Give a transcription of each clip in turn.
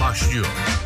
başlıyor.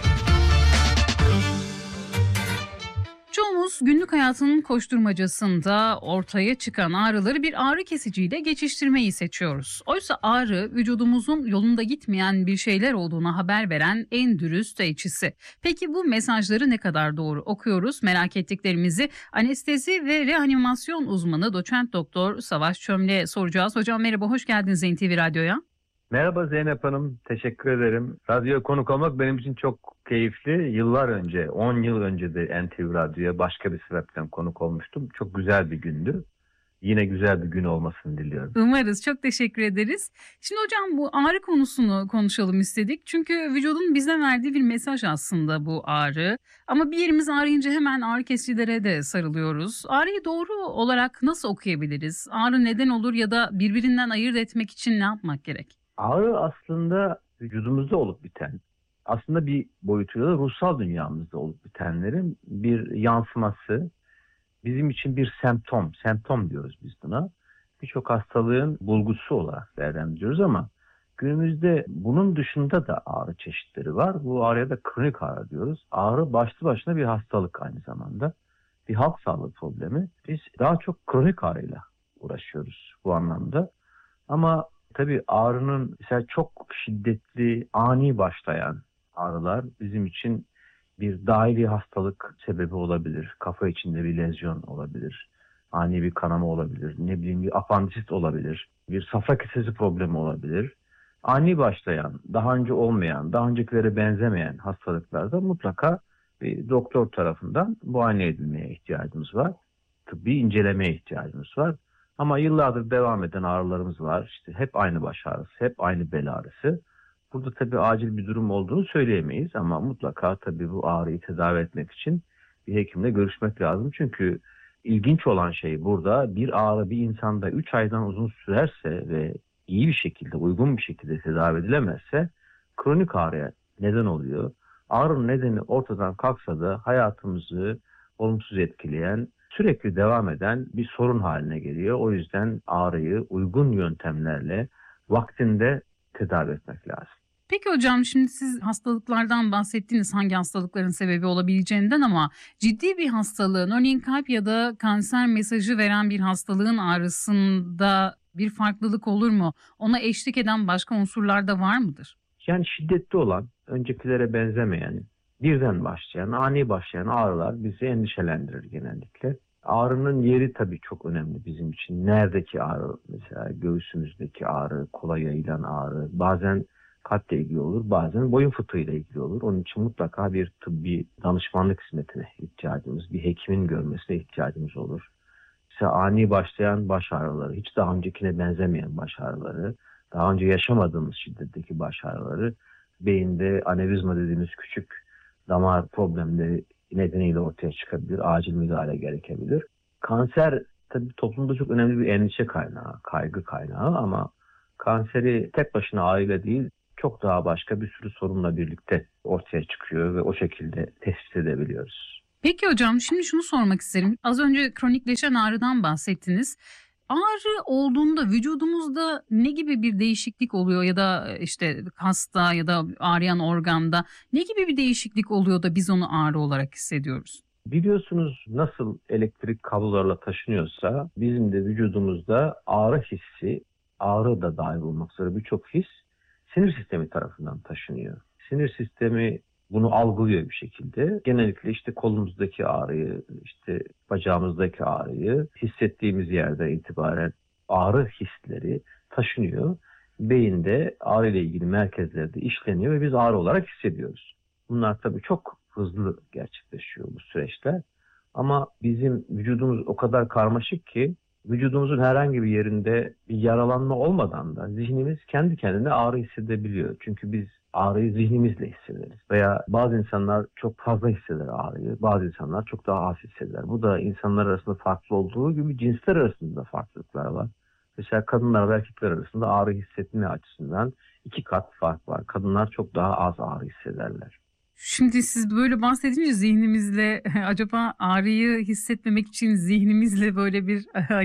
Çoğumuz günlük hayatının koşturmacasında ortaya çıkan ağrıları bir ağrı kesiciyle geçiştirmeyi seçiyoruz. Oysa ağrı vücudumuzun yolunda gitmeyen bir şeyler olduğuna haber veren en dürüst elçisi. Peki bu mesajları ne kadar doğru okuyoruz? Merak ettiklerimizi anestezi ve reanimasyon uzmanı doçent doktor Savaş Çömle'ye soracağız. Hocam merhaba, hoş geldiniz NTV Radyo'ya. Merhaba Zeynep Hanım, teşekkür ederim. Radyoya konuk olmak benim için çok keyifli. Yıllar önce, 10 yıl önce de NTV Radyo'ya başka bir sebepten konuk olmuştum. Çok güzel bir gündü. Yine güzel bir gün olmasını diliyorum. Umarız. Çok teşekkür ederiz. Şimdi hocam bu ağrı konusunu konuşalım istedik. Çünkü vücudun bize verdiği bir mesaj aslında bu ağrı. Ama bir yerimiz ağrıyınca hemen ağrı kesicilere de sarılıyoruz. Ağrıyı doğru olarak nasıl okuyabiliriz? Ağrı neden olur ya da birbirinden ayırt etmek için ne yapmak gerek? Ağrı aslında vücudumuzda olup biten, aslında bir boyutuyla da ruhsal dünyamızda olup bitenlerin bir yansıması. Bizim için bir semptom diyoruz biz buna. Birçok hastalığın bulgusu olarak değerlendiriyoruz ama günümüzde bunun dışında da ağrı çeşitleri var. Bu ağrıya da kronik ağrı diyoruz. Ağrı başlı başına bir hastalık aynı zamanda. Bir halk sağlığı problemi. Biz daha çok kronik ağrıyla uğraşıyoruz bu anlamda. Ama tabii ağrının mesela çok şiddetli, ani başlayan ağrılar bizim için bir dahili hastalık sebebi olabilir. Kafa içinde bir lezyon olabilir. Ani bir kanama olabilir. Bir apandisit olabilir. Bir safra kesesi problemi olabilir. Ani başlayan, daha önce olmayan, daha öncekilere benzemeyen hastalıklarda mutlaka bir doktor tarafından muayene edilmeye ihtiyacımız var. Tıbbi incelemeye ihtiyacımız var. Ama yıllardır devam eden ağrılarımız var. İşte hep aynı baş ağrısı, hep aynı bel ağrısı. Burada tabii acil bir durum olduğunu söyleyemeyiz ama mutlaka tabii bu ağrıyı tedavi etmek için bir hekimle görüşmek lazım. Çünkü ilginç olan şey burada bir ağrı bir insanda 3 aydan uzun sürerse ve iyi bir şekilde, uygun bir şekilde tedavi edilemezse kronik ağrıya neden oluyor. Ağrının nedeni ortadan kalksa da hayatımızı olumsuz etkileyen, sürekli devam eden bir sorun haline geliyor. O yüzden ağrıyı uygun yöntemlerle vaktinde tedavi etmek lazım. Peki hocam, şimdi siz hastalıklardan bahsettiniz, hangi hastalıkların sebebi olabileceğinden, ama ciddi bir hastalığın, örneğin kalp ya da kanser mesajı veren bir hastalığın ağrısında bir farklılık olur mu? Ona eşlik eden başka unsurlar da var mıdır? Yani şiddetli olan, öncekilere benzemeyen, birden başlayan, ani başlayan ağrılar bizi endişelendirir genellikle. Ağrının yeri tabii çok önemli bizim için. Neredeki ağrı? Mesela göğsümüzdeki ağrı, kolay yayılan ağrı, bazen kalple ilgili olur, bazen boyun fıtığıyla ilgili olur. Onun için mutlaka bir tıbbi danışmanlık hizmetine ihtiyacımız, bir hekimin görmesine ihtiyacımız olur. Mesela ani başlayan baş ağrıları, hiç daha öncekine benzemeyen baş ağrıları, daha önce yaşamadığımız şiddetteki baş ağrıları, beyinde anevrizma dediğimiz küçük damar problemleri nedeniyle ortaya çıkabilir, acil müdahale gerekebilir. Kanser tabii toplumda çok önemli bir endişe kaynağı, kaygı kaynağı ama kanseri tek başına ağrıyla değil, çok daha başka bir sürü sorunla birlikte ortaya çıkıyor ve o şekilde tespit edebiliyoruz. Peki hocam, şimdi şunu sormak isterim. Az önce kronikleşen ağrıdan bahsettiniz. Ağrı olduğunda vücudumuzda ne gibi bir değişiklik oluyor ya da işte kasta ya da ağrıyan organda ne gibi bir değişiklik oluyor da biz onu ağrı olarak hissediyoruz? Biliyorsunuz nasıl elektrik kablolarla taşınıyorsa bizim de vücudumuzda ağrı hissi, ağrı da dahil olmak üzere birçok his sinir sistemi tarafından taşınıyor. Sinir sistemi bunu algılıyor bir şekilde. Genellikle işte kolumuzdaki ağrıyı, işte bacağımızdaki ağrıyı hissettiğimiz yerden itibaren ağrı hisleri taşınıyor. Beyinde ağrı ile ilgili merkezlerde işleniyor ve biz ağrı olarak hissediyoruz. Bunlar tabii çok hızlı gerçekleşiyor bu süreçler. Ama bizim vücudumuz o kadar karmaşık ki vücudumuzun herhangi bir yerinde bir yaralanma olmadan da zihnimiz kendi kendine ağrı hissedebiliyor. Çünkü biz ağrıyı zihnimizle hissederiz. Veya bazı insanlar çok fazla hisseder ağrıyı, bazı insanlar çok daha az hisseder. Bu da insanlar arasında farklı olduğu gibi cinsler arasında da farklılıklar var. Mesela kadınlar ve erkekler arasında ağrı hissetme açısından 2 kat fark var. Kadınlar çok daha az ağrı hissederler. Şimdi siz böyle bahsedince zihnimizle acaba ağrıyı hissetmemek için zihnimizle böyle bir hani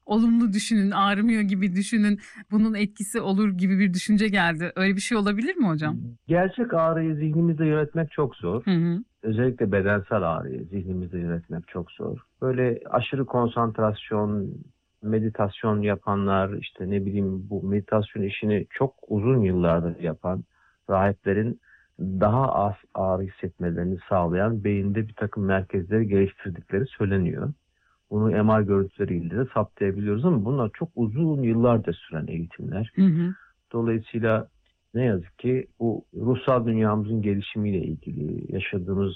olumlu düşünün, ağrımıyor gibi düşünün, bunun etkisi olur gibi bir düşünce geldi. Öyle bir şey olabilir mi hocam? Gerçek ağrıyı zihnimizde yönetmek çok zor. Hı hı. Özellikle bedensel ağrıyı zihnimizde yönetmek çok zor. Böyle aşırı konsantrasyon, meditasyon yapanlar, işte ne bileyim bu meditasyon işini çok uzun yıllardır yapan rahiplerin daha az ağrı hissetmelerini sağlayan beyinde bir takım merkezleri geliştirdikleri söyleniyor. Bunu MR görüntüleriyle de saptayabiliyoruz ama bunlar çok uzun yıllarca süren eğitimler. Hı hı. Dolayısıyla ne yazık ki bu ruhsal dünyamızın gelişimiyle ilgili, yaşadığımız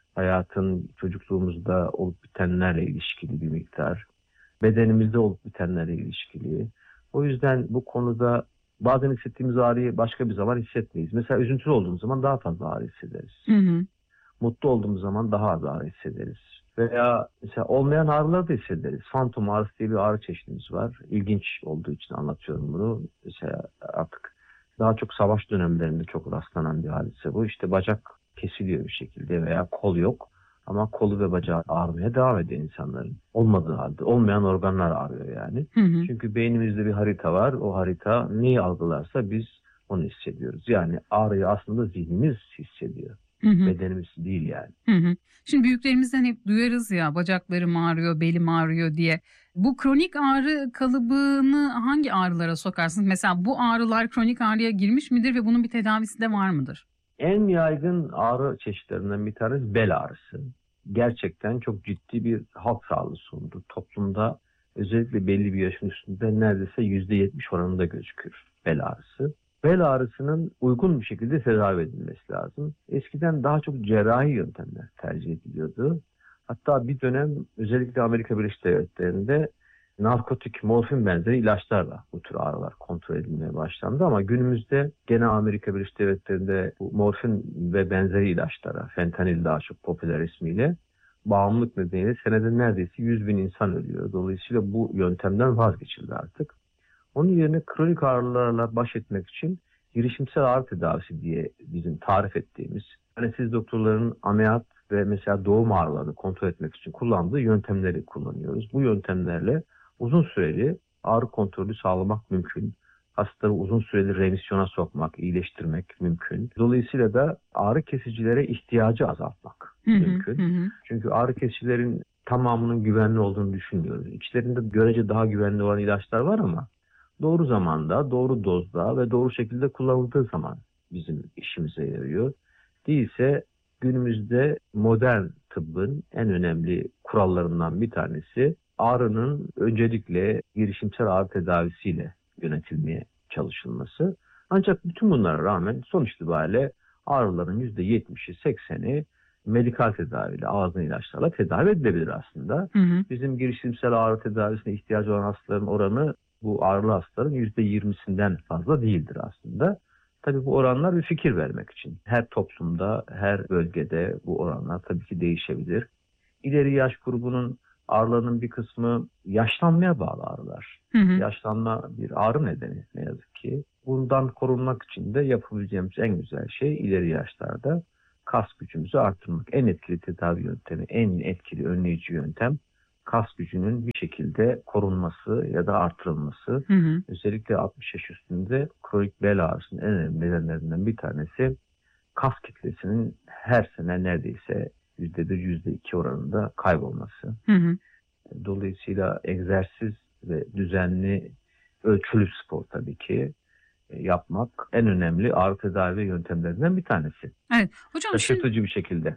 hayatın çocukluğumuzda olup bitenlerle ilişkili bir miktar, bedenimizde olup bitenlerle ilişkili. O yüzden bu konuda bazen hissettiğimiz ağrıyı başka bir zaman hissetmeyiz. Mesela üzüntülü olduğumuz zaman daha fazla ağrı hissederiz. Hı hı. Mutlu olduğumuz zaman daha az ağrı hissederiz. Veya mesela olmayan ağrıları da hissederiz. Fantom ağrısı diye bir ağrı çeşidimiz var. İlginç olduğu için anlatıyorum bunu. Mesela artık daha çok savaş dönemlerinde çok rastlanan bir hadise bu. İşte bacak kesiliyor bir şekilde veya kol yok. Ama kolu ve bacağı ağrımaya devam ediyor insanların. Olmadığı halde. Olmayan organlar ağrıyor yani. Hı hı. Çünkü beynimizde bir harita var. O harita neyi algılarsa biz onu hissediyoruz. Yani ağrıyı aslında zihnimiz hissediyor. Hı hı. Bedenimiz değil yani. Hı hı. Şimdi büyüklerimizden hep duyarız ya, bacaklarım ağrıyor, belim ağrıyor diye. Bu kronik ağrı kalıbını hangi ağrılara sokarsınız? Mesela bu ağrılar kronik ağrıya girmiş midir ve bunun bir tedavisi de var mıdır? En yaygın ağrı çeşitlerinden bir tanesi bel ağrısı. Gerçekten çok ciddi bir halk sağlığı sorunu. Toplumda özellikle belli bir yaşın üstünde neredeyse %70 oranında gözükür bel ağrısı. Bel ağrısının uygun bir şekilde tedavi edilmesi lazım. Eskiden daha çok cerrahi yöntemler tercih ediliyordu. Hatta bir dönem özellikle Amerika Birleşik Devletleri'nde narkotik, morfin benzeri ilaçlarla bu tür ağrılar kontrol edilmeye başlandı ama günümüzde gene Amerika Birleşik Devletleri'nde bu morfin ve benzeri ilaçlara, fentanil daha çok popüler ismiyle bağımlılık nedeniyle senede neredeyse 100 bin insan ölüyor. Dolayısıyla bu yöntemden vazgeçildi artık. Onun yerine kronik ağrılarla baş etmek için girişimsel ağrı tedavisi diye bizim tarif ettiğimiz, anestezi doktorların ameliyat ve mesela doğum ağrılarını kontrol etmek için kullandığı yöntemleri kullanıyoruz. Bu yöntemlerle uzun süreli ağrı kontrolü sağlamak mümkün. Hastaları uzun süreli remisyona sokmak, iyileştirmek mümkün. Dolayısıyla da ağrı kesicilere ihtiyacı azaltmak mümkün. Hı hı. Çünkü ağrı kesicilerin tamamının güvenli olduğunu düşünmüyoruz. İçlerinde görece daha güvenli olan ilaçlar var ama doğru zamanda, doğru dozda ve doğru şekilde kullanıldığı zaman bizim işimize yarıyor. Değilse günümüzde modern tıbbın en önemli kurallarından bir tanesi ağrının öncelikle girişimsel ağrı tedavisiyle yönetilmeye çalışılması. Ancak bütün bunlara rağmen sonuç itibariyle ağrıların %70'i 80'i medikal tedaviyle, ağızdan ilaçlarla tedavi edilebilir aslında. Hı hı. Bizim girişimsel ağrı tedavisine ihtiyacı olan hastaların oranı bu ağrılı hastaların %20'sinden fazla değildir aslında. Tabii bu oranlar bir fikir vermek için. Her toplumda, her bölgede bu oranlar tabii ki değişebilir. İleri yaş grubunun ağrılarının bir kısmı yaşlanmaya bağlı ağrılar. Hı hı. Yaşlanma bir ağrı nedeni ne yazık ki. Bundan korunmak için de yapabileceğimiz en güzel şey ileri yaşlarda kas gücümüzü artırmak. En etkili tedavi yöntemi, en etkili önleyici yöntem kas gücünün bir şekilde korunması ya da artırılması. Hı hı. Özellikle 60 yaş üstünde kronik bel ağrısının en önemli nedenlerinden bir tanesi kas kitlesinin her sene neredeyse %1, %2 oranında kaybolması. Hı hı. Dolayısıyla egzersiz ve düzenli ölçülü spor tabii ki yapmak en önemli ağrı tedavi yöntemlerinden bir tanesi. Evet. Hocam Şaşırtıcı bir şekilde.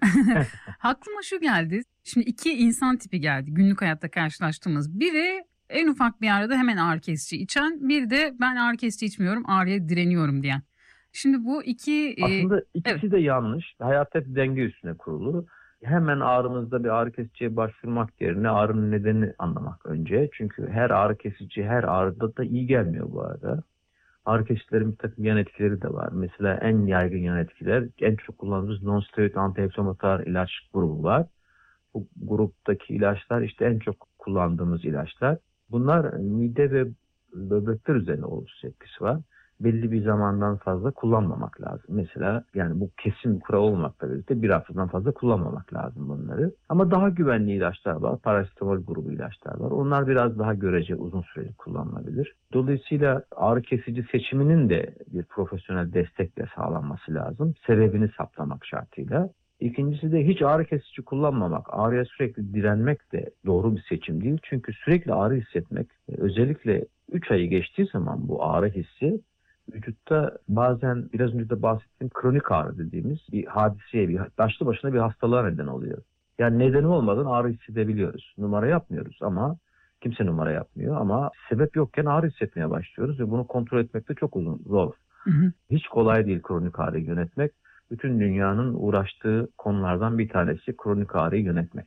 aklıma şu geldi. Şimdi iki insan tipi geldi günlük hayatta karşılaştığımız. Biri en ufak bir ağrıda hemen ağrı kesici içen, bir de ben ağrı kesici içmiyorum, ağrıya direniyorum diyen. Şimdi bu iki... Aslında ikisi evet. de yanlış. Hayat hep denge üstüne kurulu. Hemen ağrımızda bir ağrı kesiciye başvurmak yerine ağrının nedenini anlamak önce. Çünkü her ağrı kesici her ağrıda da iyi gelmiyor bu arada. Ağrı kesicilerin bir takım yan etkileri de var. Mesela en yaygın yan etkiler, en çok kullandığımız non-steroid anti-inflamatuar ilaç grubu var. Bu gruptaki ilaçlar işte en çok kullandığımız ilaçlar. Bunlar mide ve böbrekler üzerine olumsuz etkisi var. belli bir zamandan fazla kullanmamak lazım. Mesela yani bu kesin kural olmakla birlikte bir haftadan fazla kullanmamak lazım bunları. Ama daha güvenli ilaçlar var. Parasetamol grubu ilaçlar var. Onlar biraz daha görece uzun süreli kullanılabilir. Dolayısıyla ağrı kesici seçiminin de bir profesyonel destekle sağlanması lazım. Sebebini saptamak şartıyla. İkincisi de hiç ağrı kesici kullanmamak, ağrıya sürekli direnmek de doğru bir seçim değil. Çünkü sürekli ağrı hissetmek, özellikle 3 ayı geçtiği zaman bu ağrı hissi vücutta bazen biraz önce de bahsettiğim kronik ağrı dediğimiz bir hadiseye, bir başlı başına bir hastalığa neden oluyor. Yani nedeni olmadan ağrı hissedebiliyoruz. Numara yapmıyoruz ama kimse numara yapmıyor ama sebep yokken ağrı hissetmeye başlıyoruz ve bunu kontrol etmek de çok zor. Hiç kolay değil kronik ağrıyı yönetmek. Bütün dünyanın uğraştığı konulardan bir tanesi kronik ağrıyı yönetmek.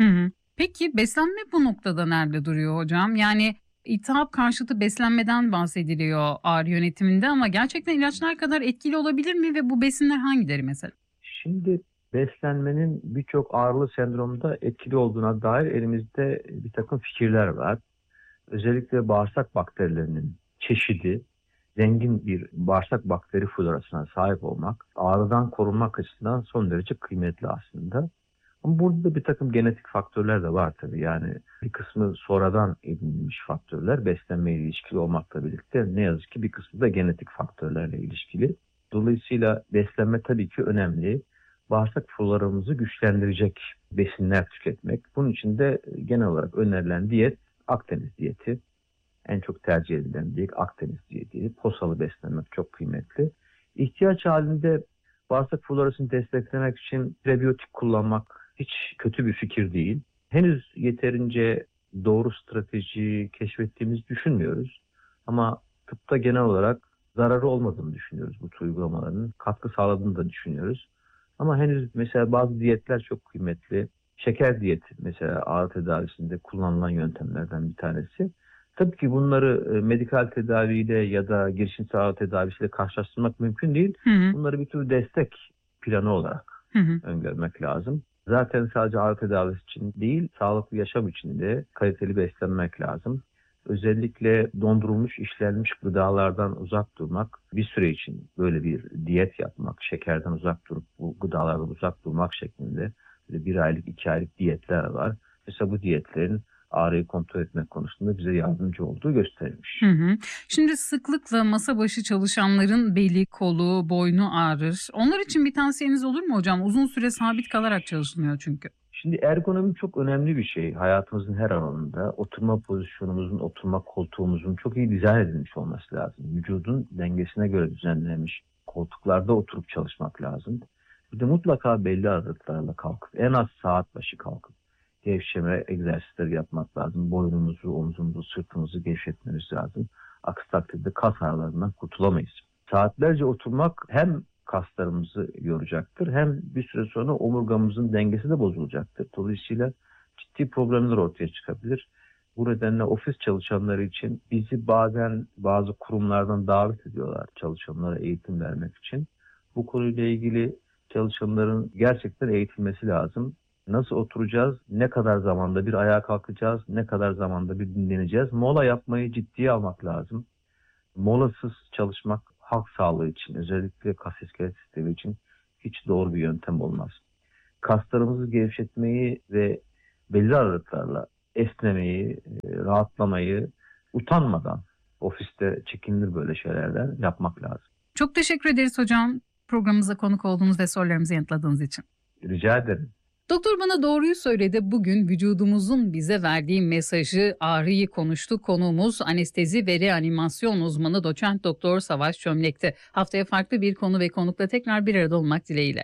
Peki beslenme bu noktada nerede duruyor hocam? Yani iltihap karşıtı beslenmeden bahsediliyor ağrı yönetiminde ama gerçekten ilaçlar kadar etkili olabilir mi ve bu besinler hangileri mesela? Şimdi beslenmenin birçok ağrılı sendromda etkili olduğuna dair elimizde bir takım fikirler var. Özellikle bağırsak bakterilerinin çeşidi, zengin bir bağırsak bakteri florasına sahip olmak ağrıdan korunmak açısından son derece kıymetli aslında. Ama burada da bir takım genetik faktörler de var tabii. Yani bir kısmı sonradan edinilmiş faktörler beslenmeyle ilişkili olmakla birlikte ne yazık ki bir kısmı da genetik faktörlerle ilişkili. Dolayısıyla beslenme tabii ki önemli. Bağırsak floramızı güçlendirecek besinler tüketmek. Bunun için de genel olarak önerilen diyet Akdeniz diyeti. En çok tercih edilen diyet Akdeniz diyeti. Posalı beslenmek çok kıymetli. İhtiyaç halinde bağırsak florasını desteklemek için prebiyotik kullanmak hiç kötü bir fikir değil. Henüz yeterince doğru strateji keşfettiğimizi düşünmüyoruz. Ama tıpta genel olarak zararı olmadığını düşünüyoruz bu tür uygulamaların. Katkı sağladığını da düşünüyoruz. Ama henüz mesela bazı diyetler çok kıymetli. Şeker diyeti mesela ağrı tedavisinde kullanılan yöntemlerden bir tanesi. Tabii ki bunları medikal tedaviyle ya da girişimsel ağrı tedavisiyle karşılaştırmak mümkün değil. Bunları bir tür destek planı olarak öngörmek lazım. Zaten sadece ağrı tedavisi için değil, sağlıklı yaşam için de kaliteli beslenmek lazım. Özellikle dondurulmuş, işlenmiş gıdalardan uzak durmak, bir süre için böyle bir diyet yapmak, şekerden uzak durup bu gıdalardan uzak durmak şeklinde böyle 1 aylık, 2 aylık diyetler var. Mesela bu diyetlerin ağrıyı kontrol etmek konusunda bize yardımcı olduğu gösterilmiş. Şimdi sıklıkla masa başı çalışanların beli, kolu, boynu ağrır. Onlar için bir tavsiyeniz olur mu hocam? Uzun süre sabit kalarak çalışılıyor çünkü. Şimdi ergonomi çok önemli bir şey. Hayatımızın her alanında oturma pozisyonumuzun, oturma koltuğumuzun çok iyi dizayn edilmiş olması lazım. Vücudun dengesine göre düzenlenmiş koltuklarda oturup çalışmak lazım. Bir de mutlaka belli aralıklarla kalkıp, en az saat başı kalkıp gevşeme egzersizleri yapmak lazım. Boynumuzu, omzumuzu, sırtımızı gevşetmemiz lazım. Aksi takdirde kas ağrılarından kurtulamayız. Saatlerce oturmak hem kaslarımızı yoracaktır hem bir süre sonra omurgamızın dengesi de bozulacaktır. Dolayısıyla ciddi problemler ortaya çıkabilir. Bu nedenle ofis çalışanları için bizi bazen bazı kurumlardan davet ediyorlar çalışanlara eğitim vermek için. Bu konuyla ilgili çalışanların gerçekten eğitilmesi lazım. Nasıl oturacağız, ne kadar zamanda bir ayağa kalkacağız, ne kadar zamanda bir dinleneceğiz. Mola yapmayı ciddiye almak lazım. Molasız çalışmak halk sağlığı için, özellikle kas iskelet sistemi için hiç doğru bir yöntem olmaz. Kaslarımızı gevşetmeyi ve belli aralıklarla esnemeyi, rahatlamayı utanmadan ofiste çekinilir böyle şeylerden yapmak lazım. Çok teşekkür ederiz hocam programımıza konuk olduğunuz ve sorularımızı yanıtladığınız için. Rica ederim. Doktor bana doğruyu söyledi. Bugün vücudumuzun bize verdiği mesajı, ağrıyı konuştu. Konuğumuz anestezi ve reanimasyon uzmanı doçent doktor Savaş Çömlek'ti. Haftaya farklı bir konu ve konukla tekrar bir arada olmak dileğiyle.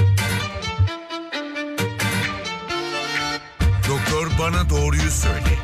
Doktor bana doğruyu söyle.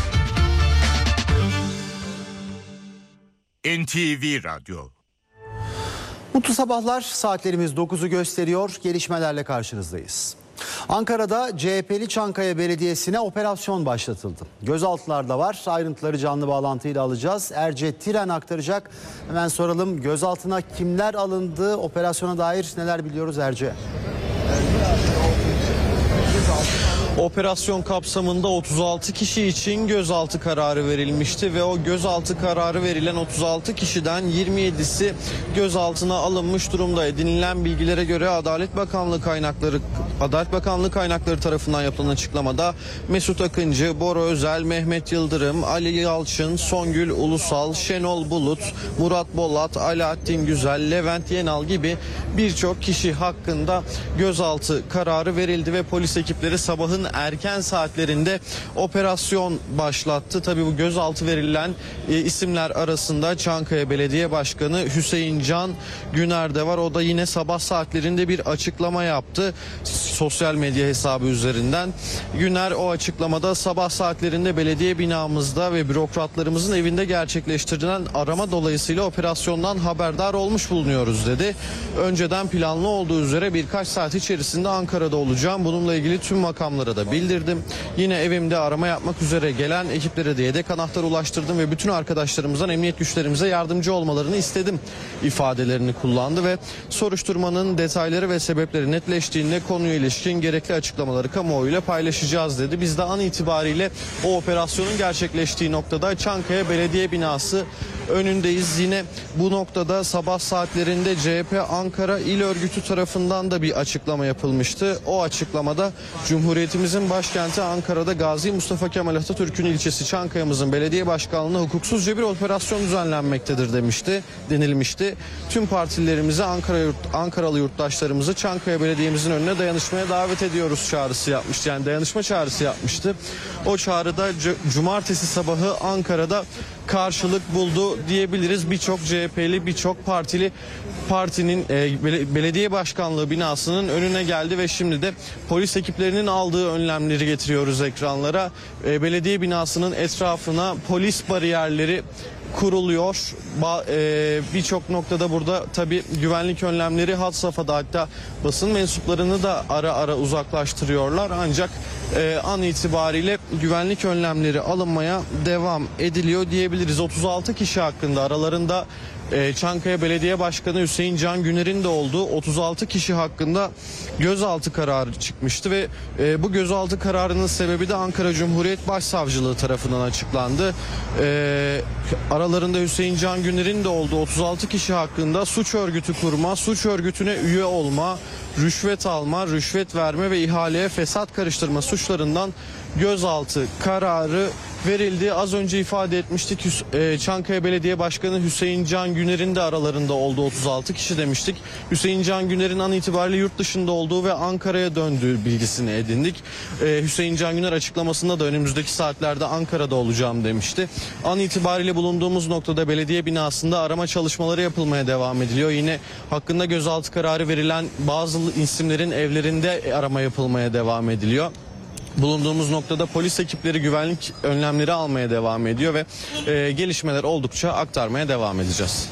NTV Radyo. Mutlu sabahlar, saatlerimiz 9'u gösteriyor, gelişmelerle karşınızdayız. Ankara'da CHP'li Çankaya Belediyesi'ne operasyon başlatıldı. Gözaltılarda var, ayrıntıları canlı bağlantıyla alacağız. Erce Tiren aktaracak. Hemen soralım, gözaltına kimler alındı, operasyona dair neler biliyoruz Erce? Operasyon kapsamında 36 kişi için gözaltı kararı verilmişti ve o gözaltı kararı verilen 36 kişiden 27'si gözaltına alınmış durumda. Edinilen bilgilere göre Adalet Bakanlığı kaynakları tarafından yapılan açıklamada Mesut Akıncı, Bora Özel, Mehmet Yıldırım, Ali Yalçın, Songül Ulusal, Şenol Bulut, Murat Bolat, Alaaddin Güzel, Levent Yenal gibi birçok kişi hakkında gözaltı kararı verildi ve polis ekipleri sabahın erken saatlerinde operasyon başlattı. Tabii bu gözaltı verilen isimler arasında Çankaya Belediye Başkanı Hüseyin Can Güner de var. O da yine sabah saatlerinde bir açıklama yaptı sosyal medya hesabı üzerinden. Güner o açıklamada sabah saatlerinde belediye binamızda ve bürokratlarımızın evinde gerçekleştirilen arama dolayısıyla operasyondan haberdar olmuş bulunuyoruz dedi. Önceden planlı olduğu üzere birkaç saat içerisinde Ankara'da olacağım. Bununla ilgili tüm makamlara da bildirdim. Yine evimde arama yapmak üzere gelen ekiplere de yedek anahtar ulaştırdım ve bütün arkadaşlarımızdan emniyet güçlerimize yardımcı olmalarını istedim ifadelerini kullandı ve soruşturmanın detayları ve sebepleri netleştiğinde konuya ilişkin gerekli açıklamaları kamuoyuyla paylaşacağız dedi. Biz de an itibariyle o operasyonun gerçekleştiği noktada Çankaya Belediye Binası önündeyiz. Yine bu noktada sabah saatlerinde CHP Ankara İl Örgütü tarafından da bir açıklama yapılmıştı. O açıklamada Cumhuriyetimizin başkenti Ankara'da Gazi Mustafa Kemal Atatürk'ün ilçesi Çankaya'mızın belediye başkanlığına hukuksuzca bir operasyon düzenlenmektedir denilmişti. Tüm partilerimize Ankaralı yurttaşlarımızı Çankaya Belediye'mizin önüne dayanışmaya davet ediyoruz çağrısı yapmıştı. Yani dayanışma çağrısı yapmıştı. O çağrıda cumartesi sabahı Ankara'da karşılık buldu diyebiliriz. Birçok CHP'li, birçok partinin belediye başkanlığı binasının önüne geldi ve şimdi de polis ekiplerinin aldığı önlemleri getiriyoruz ekranlara. Belediye binasının etrafına polis bariyerleri kuruluyor. Birçok noktada burada tabii güvenlik önlemleri had safhada, hatta basın mensuplarını da ara ara uzaklaştırıyorlar. Ancak an itibariyle güvenlik önlemleri alınmaya devam ediliyor diyebiliriz. 36 kişi hakkında, aralarında Çankaya Belediye Başkanı Hüseyin Can Güner'in de olduğu 36 kişi hakkında gözaltı kararı çıkmıştı ve bu gözaltı kararının sebebi de Ankara Cumhuriyet Başsavcılığı tarafından açıklandı. Aralarında Hüseyin Can Güner'in de olduğu 36 kişi hakkında suç örgütü kurma, suç örgütüne üye olma, rüşvet alma, rüşvet verme ve ihaleye fesat karıştırma suçlarından gözaltı kararı verildi. Az önce ifade etmiştik, Çankaya Belediye Başkanı Hüseyin Can Güner'in de aralarında olduğu 36 kişi demiştik. Hüseyin Can Güner'in an itibariyle yurt dışında olduğu ve Ankara'ya döndüğü bilgisini edindik. Hüseyin Can Güner açıklamasında da önümüzdeki saatlerde Ankara'da olacağım demişti. An itibariyle bulunduğumuz noktada belediye binasında arama çalışmaları yapılmaya devam ediliyor. Yine hakkında gözaltı kararı verilen bazı isimlerin evlerinde arama yapılmaya devam ediliyor. Bulunduğumuz noktada polis ekipleri güvenlik önlemleri almaya devam ediyor ve gelişmeler oldukça aktarmaya devam edeceğiz.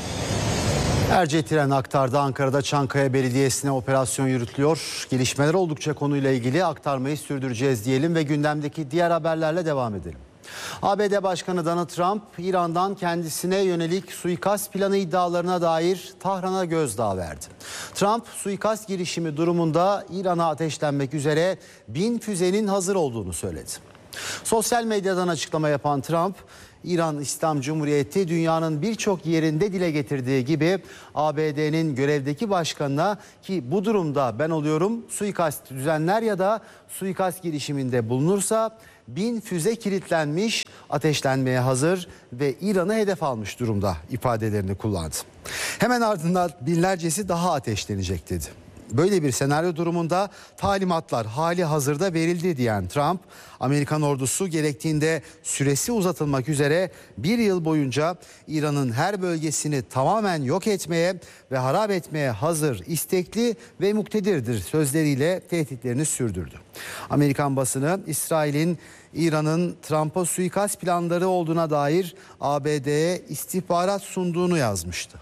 Erciyes Tren aktardı. Ankara'da Çankaya Belediyesi'ne operasyon yürütülüyor. Gelişmeler oldukça konuyla ilgili aktarmayı sürdüreceğiz diyelim ve gündemdeki diğer haberlerle devam edelim. ABD Başkanı Donald Trump, İran'dan kendisine yönelik suikast planı iddialarına dair Tahran'a gözdağı verdi. Trump, suikast girişimi durumunda İran'a ateşlenmek üzere 1000 füzenin hazır olduğunu söyledi. Sosyal medyadan açıklama yapan Trump, İran İslam Cumhuriyeti dünyanın birçok yerinde dile getirdiği gibi ABD'nin görevdeki başkanına, ki bu durumda ben oluyorum, suikast düzenler ya da suikast girişiminde bulunursa 1000 füze kilitlenmiş, ateşlenmeye hazır ve İran'ı hedef almış durumda ifadelerini kullandı. Hemen ardından binlercesi daha ateşlenecek dedi. Böyle bir senaryo durumunda talimatlar hali hazırda verildi diyen Trump, Amerikan ordusu gerektiğinde süresi uzatılmak üzere bir yıl boyunca İran'ın her bölgesini tamamen yok etmeye ve harap etmeye hazır, istekli ve muktedirdir sözleriyle tehditlerini sürdürdü. Amerikan basını İsrail'in İran'ın Trump'a suikast planları olduğuna dair ABD'ye istihbarat sunduğunu yazmıştı.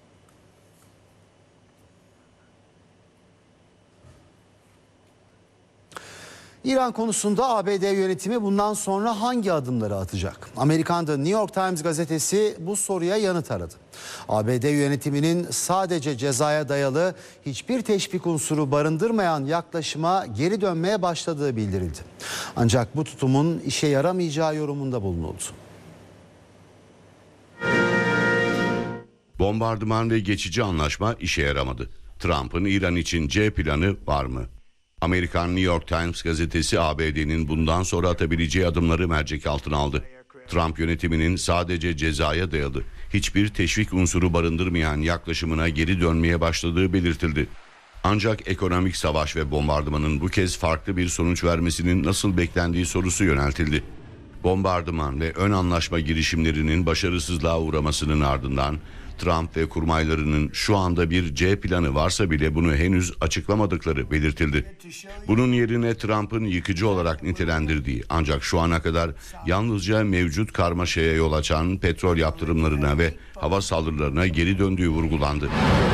İran konusunda ABD yönetimi bundan sonra hangi adımları atacak? Amerikan The New York Times gazetesi bu soruya yanıt aradı. ABD yönetiminin sadece cezaya dayalı hiçbir teşvik unsuru barındırmayan yaklaşıma geri dönmeye başladığı bildirildi. Ancak bu tutumun işe yaramayacağı yorumunda bulunuldu. Bombardıman ve geçici anlaşma işe yaramadı. Trump'ın İran için C planı var mı? Amerikan New York Times gazetesi ABD'nin bundan sonra atabileceği adımları mercek altına aldı. Trump yönetiminin sadece cezaya dayalı, hiçbir teşvik unsuru barındırmayan yaklaşımına geri dönmeye başladığı belirtildi. Ancak ekonomik savaş ve bombardımanın bu kez farklı bir sonuç vermesinin nasıl beklendiği sorusu yöneltildi. Bombardıman ve ön anlaşma girişimlerinin başarısızlığa uğramasının ardından Trump ve kurmaylarının şu anda bir C planı varsa bile bunu henüz açıklamadıkları belirtildi. Bunun yerine Trump'ın yıkıcı olarak nitelendirdiği ancak şu ana kadar yalnızca mevcut karmaşaya yol açan petrol yaptırımlarına ve hava saldırılarına geri döndüğü vurgulandı.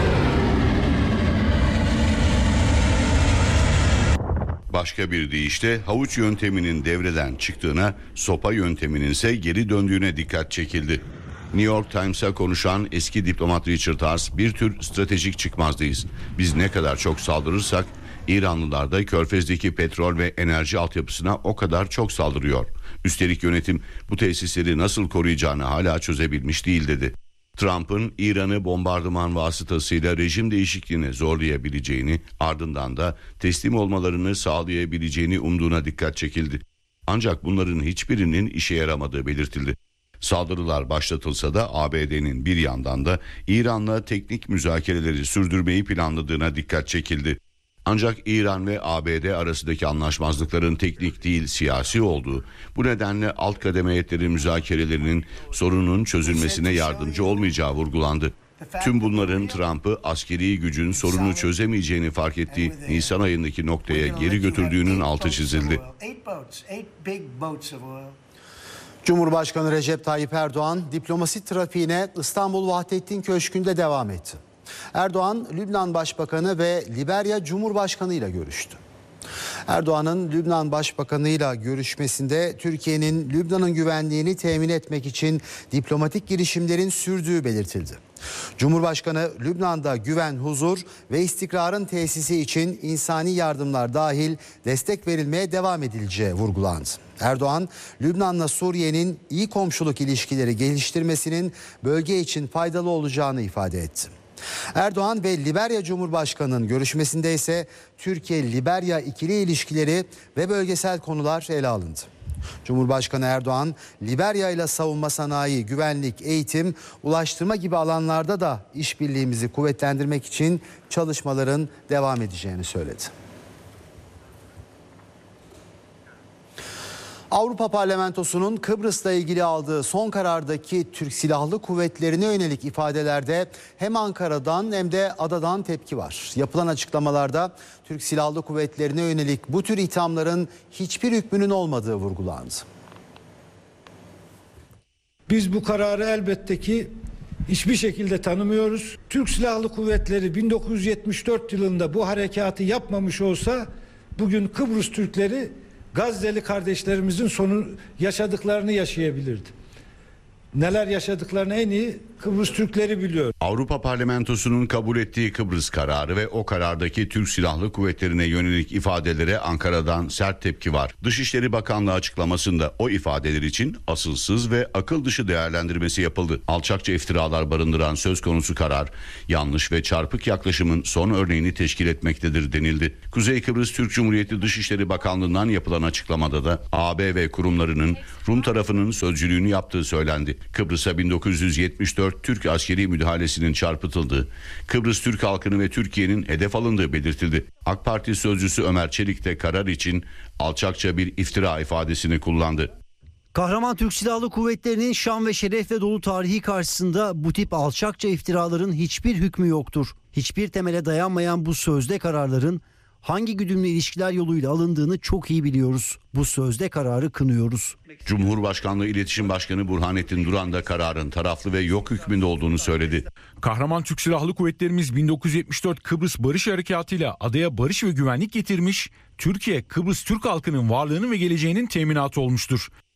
Başka bir deyişle havuç yönteminin devreden çıktığına, sopa yönteminin ise geri döndüğüne dikkat çekildi. New York Times'a konuşan eski diplomat Richard Haass, bir tür stratejik çıkmazdayız. Biz ne kadar çok saldırırsak İranlılar da Körfez'deki petrol ve enerji altyapısına o kadar çok saldırıyor. Üstelik yönetim bu tesisleri nasıl koruyacağını hala çözebilmiş değil dedi. Trump'ın İran'ı bombardıman vasıtasıyla rejim değişikliğine zorlayabileceğini, ardından da teslim olmalarını sağlayabileceğini umduğuna dikkat çekildi. Ancak bunların hiçbirinin işe yaramadığı belirtildi. Saldırılar başlatılsa da ABD'nin bir yandan da İran'la teknik müzakereleri sürdürmeyi planladığına dikkat çekildi. Ancak İran ve ABD arasındaki anlaşmazlıkların teknik değil siyasi olduğu, bu nedenle alt kademe heyetleri müzakerelerinin sorunun çözülmesine yardımcı olmayacağı vurgulandı. Tüm bunların Trump'ı askeri gücün sorunu çözemeyeceğini fark ettiği Nisan ayındaki noktaya geri götürdüğünün altı çizildi. Cumhurbaşkanı Recep Tayyip Erdoğan diplomasi trafiğine İstanbul Vahdettin Köşkü'nde devam etti. Erdoğan, Lübnan Başbakanı ve Liberya Cumhurbaşkanı ile görüştü. Erdoğan'ın Lübnan Başbakanı ile görüşmesinde Türkiye'nin Lübnan'ın güvenliğini temin etmek için diplomatik girişimlerin sürdüğü belirtildi. Cumhurbaşkanı, Lübnan'da güven, huzur ve istikrarın tesisi için insani yardımlar dahil destek verilmeye devam edileceği vurgulandı. Erdoğan, Lübnan'la Suriye'nin iyi komşuluk ilişkileri geliştirmesinin bölge için faydalı olacağını ifade etti. Erdoğan ve Liberya Cumhurbaşkanı'nın görüşmesinde ise Türkiye-Liberya ikili ilişkileri ve bölgesel konular ele alındı. Cumhurbaşkanı Erdoğan, Liberya ile savunma sanayi, güvenlik, eğitim, ulaştırma gibi alanlarda da işbirliğimizi kuvvetlendirmek için çalışmaların devam edeceğini söyledi. Avrupa Parlamentosu'nun Kıbrıs'la ilgili aldığı son karardaki Türk Silahlı Kuvvetleri'ne yönelik ifadelerde hem Ankara'dan hem de adadan tepki var. Yapılan açıklamalarda Türk Silahlı Kuvvetleri'ne yönelik bu tür ithamların hiçbir hükmünün olmadığı vurgulandı. Biz bu kararı elbette ki hiçbir şekilde tanımıyoruz. Türk Silahlı Kuvvetleri 1974 yılında bu harekatı yapmamış olsa bugün Kıbrıs Türkleri Gazze'li kardeşlerimizin yaşadıklarını yaşayabilirdi. Neler yaşadıklarını en iyi Kıbrıs Türkleri biliyor. Avrupa Parlamentosu'nun kabul ettiği Kıbrıs kararı ve o karardaki Türk Silahlı Kuvvetleri'ne yönelik ifadelere Ankara'dan sert tepki var. Dışişleri Bakanlığı açıklamasında o ifadeler için asılsız ve akıl dışı değerlendirmesi yapıldı. Alçakça iftiralar barındıran söz konusu karar, yanlış ve çarpık yaklaşımın son örneğini teşkil etmektedir denildi. Kuzey Kıbrıs Türk Cumhuriyeti Dışişleri Bakanlığı'ndan yapılan açıklamada da AB ve kurumlarının Rum tarafının sözcülüğünü yaptığı söylendi. Kıbrıs'a 1974 Türk askeri müdahalesinin çarpıtıldığı, Kıbrıs Türk halkını ve Türkiye'nin hedef alındığı belirtildi. AK Parti sözcüsü Ömer Çelik de karar için alçakça bir iftira ifadesini kullandı. Kahraman Türk Silahlı Kuvvetleri'nin şan ve şerefle dolu tarihi karşısında bu tip alçakça iftiraların hiçbir hükmü yoktur. Hiçbir temele dayanmayan bu sözde kararların hangi güdümlü ilişkiler yoluyla alındığını çok iyi biliyoruz. Bu sözde kararı kınıyoruz. Cumhurbaşkanlığı İletişim Başkanı Burhanettin Duran da kararın taraflı ve yok hükmünde olduğunu söyledi. Kahraman Türk Silahlı Kuvvetlerimiz 1974 Kıbrıs Barış Harekatı'yla adaya barış ve güvenlik getirmiş, Türkiye Kıbrıs Türk halkının varlığının ve geleceğinin teminatı olmuştur.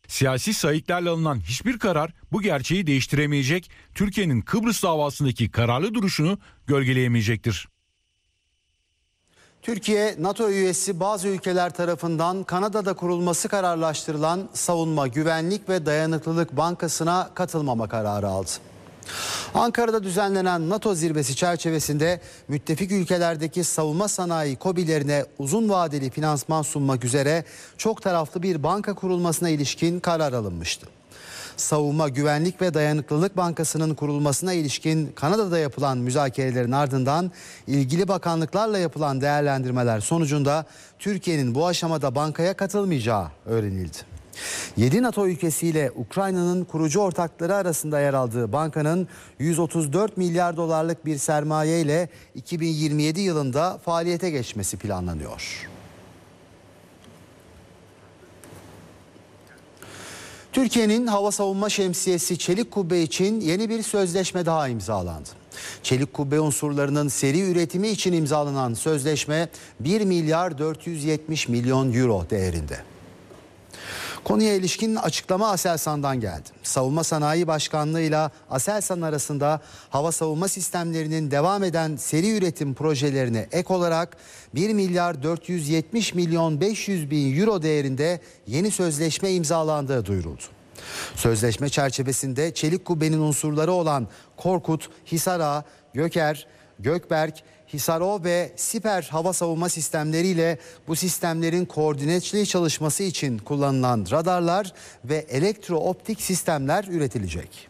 Siyasi sayıklarla alınan hiçbir karar bu gerçeği değiştiremeyecek, Türkiye'nin Kıbrıs davasındaki kararlı duruşunu gölgeleyemeyecektir. Türkiye, NATO üyesi bazı ülkeler tarafından Kanada'da kurulması kararlaştırılan Savunma, Güvenlik ve Dayanıklılık Bankası'na katılmama kararı aldı. Ankara'da düzenlenen NATO zirvesi çerçevesinde müttefik ülkelerdeki savunma sanayi KOBİ'lerine uzun vadeli finansman sunmak üzere çok taraflı bir banka kurulmasına ilişkin karar alınmıştı. Savunma, Güvenlik ve Dayanıklılık Bankası'nın kurulmasına ilişkin Kanada'da yapılan müzakerelerin ardından ilgili bakanlıklarla yapılan değerlendirmeler sonucunda Türkiye'nin bu aşamada bankaya katılmayacağı öğrenildi. 7 NATO ülkesiyle Ukrayna'nın kurucu ortakları arasında yer aldığı bankanın 134 milyar dolarlık bir sermaye ile 2027 yılında faaliyete geçmesi planlanıyor. Türkiye'nin hava savunma şemsiyesi Çelik Kubbe için yeni bir sözleşme daha imzalandı. Çelik Kubbe unsurlarının seri üretimi için imzalanan sözleşme 1 milyar 470 milyon euro değerinde. Konuya ilişkin açıklama Aselsan'dan geldi. Savunma Sanayi Başkanlığı ile Aselsan arasında hava savunma sistemlerinin devam eden seri üretim projelerine ek olarak 1 milyar 470 milyon 500 bin euro değerinde yeni sözleşme imzalandığı duyuruldu. Sözleşme çerçevesinde Çelik Kubbe'nin unsurları olan Korkut, Hisar-A, Göker, Gökberk, Hisar-O ve Siper hava savunma sistemleriyle bu sistemlerin koordinateli çalışması için kullanılan radarlar ve elektrooptik sistemler üretilecek.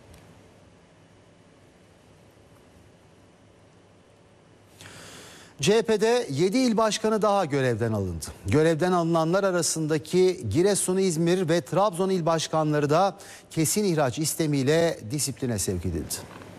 CHP'de 7 il başkanı daha görevden alındı. Görevden alınanlar arasındaki Giresun, İzmir ve Trabzon il başkanları da kesin ihraç istemiyle disipline sevk edildi.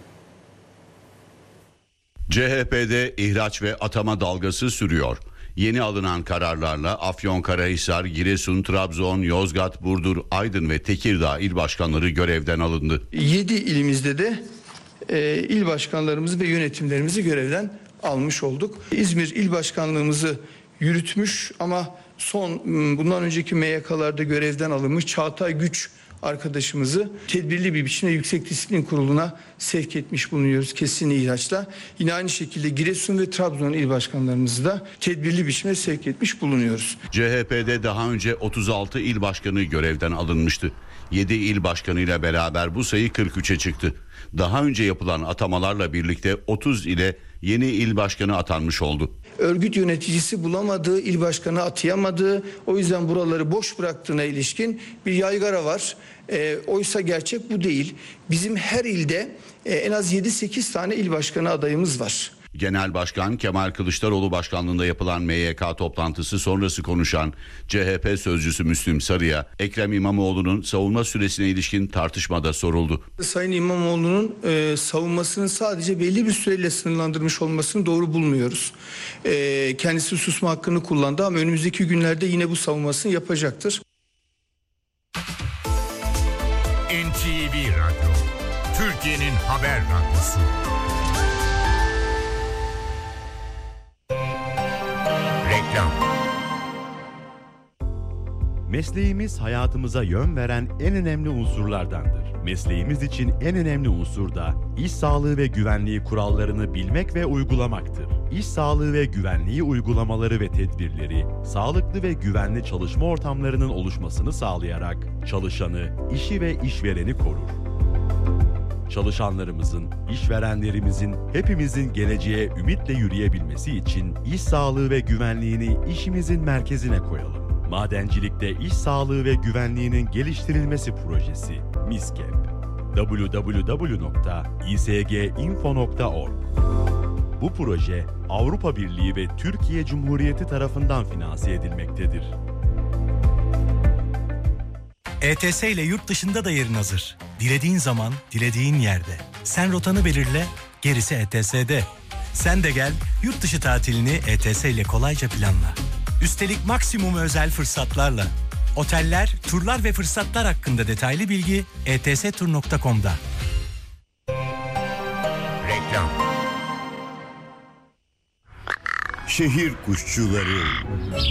CHP'de ihraç ve atama dalgası sürüyor. Yeni alınan kararlarla Afyonkarahisar, Giresun, Trabzon, Yozgat, Burdur, Aydın ve Tekirdağ il başkanları görevden alındı. 7 ilimizde de il başkanlarımızı ve yönetimlerimizi görevden almış olduk. İzmir il başkanlığımızı yürütmüş ama bundan önceki MYK'larda görevden alınmış Çağatay Güç arkadaşımızı tedbirli bir biçimde Yüksek Disiplin Kurulu'na sevk etmiş bulunuyoruz kesin ihraçla. Yine aynı şekilde Giresun ve Trabzon il başkanlarımızı da tedbirli biçimde sevk etmiş bulunuyoruz. CHP'de daha önce 36 il başkanı görevden alınmıştı. 7 il başkanıyla beraber bu sayı 43'e çıktı. Daha önce yapılan atamalarla birlikte 30 ile yeni il başkanı atanmış oldu. Örgüt yöneticisi bulamadığı, il başkanı atayamadığı, o yüzden buraları boş bıraktığına ilişkin bir yaygara var. Oysa gerçek bu değil. Bizim her ilde en az 7-8 tane il başkanı adayımız var. Genel Başkan Kemal Kılıçdaroğlu başkanlığında yapılan MYK toplantısı sonrası konuşan CHP sözcüsü Müslüm Sarı'ya Ekrem İmamoğlu'nun savunma süresine ilişkin tartışmada soruldu. Sayın İmamoğlu'nun savunmasını sadece belli bir süreyle sınırlandırmış olmasını doğru bulmuyoruz. Kendisi susma hakkını kullandı ama önümüzdeki günlerde yine bu savunmasını yapacaktır. NTV Radyo, Türkiye'nin haber radyosu. Reklam. Mesleğimiz hayatımıza yön veren en önemli unsurlardandır. Mesleğimiz için en önemli unsur da iş sağlığı ve güvenliği kurallarını bilmek ve uygulamaktır. İş sağlığı ve güvenliği uygulamaları ve tedbirleri, sağlıklı ve güvenli çalışma ortamlarının oluşmasını sağlayarak çalışanı, işi ve işvereni korur. Çalışanlarımızın, işverenlerimizin, hepimizin geleceğe ümitle yürüyebilmesi için iş sağlığı ve güvenliğini işimizin merkezine koyalım. Madencilikte iş sağlığı ve güvenliğinin geliştirilmesi projesi MİSKEP. www.isginfo.org. Bu proje Avrupa Birliği ve Türkiye Cumhuriyeti tarafından finanse edilmektedir. ETS ile yurt dışında da yerin hazır. Dilediğin zaman, dilediğin yerde. Sen rotanı belirle, gerisi ETS'de. Sen de gel, yurt dışı tatilini ETS ile kolayca planla. Üstelik maksimum özel fırsatlarla. Oteller, turlar ve fırsatlar hakkında detaylı bilgi etstur.com'da. Reklam. Şehir kuşçuları.